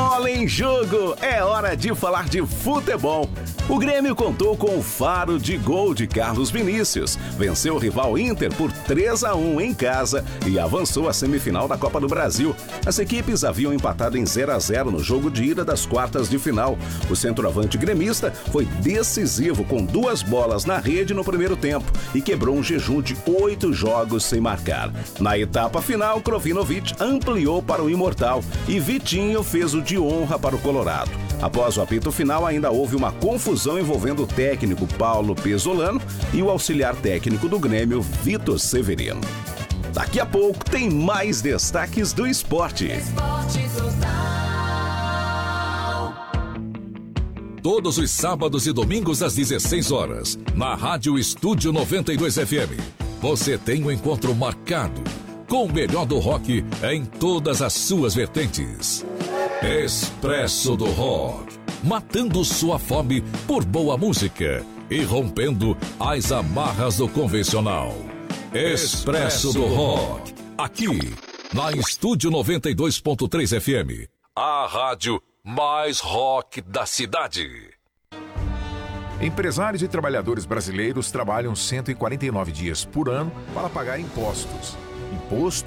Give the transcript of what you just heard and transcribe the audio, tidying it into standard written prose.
Bola em jogo, é hora de falar de futebol. O Grêmio contou com o faro de gol de Carlos Vinícius, venceu o rival Inter por 3-1 em casa e avançou à semifinal da Copa do Brasil. As equipes haviam empatado em 0-0 no jogo de ida das quartas de final. O centroavante gremista foi decisivo com 2 bolas na rede no primeiro tempo e quebrou um jejum de 8 jogos sem marcar. Na etapa final, Krovinovic ampliou para o imortal e Vitinho fez o de honra para o Colorado. Após o apito final, ainda houve uma confusão envolvendo o técnico Paulo Pesolano e o auxiliar técnico do Grêmio, Vitor Severino. Daqui a pouco tem mais destaques do esporte. Todos os sábados e domingos às 16 horas, na Rádio Estúdio 92 FM, você tem um encontro marcado com o melhor do rock em todas as suas vertentes. Expresso do Rock, matando sua fome por boa música e rompendo as amarras do convencional. Expresso do Rock, aqui na Estúdio 92.3 FM, a rádio mais rock da cidade. Empresários e trabalhadores brasileiros trabalham 149 dias por ano para pagar impostos. Imposto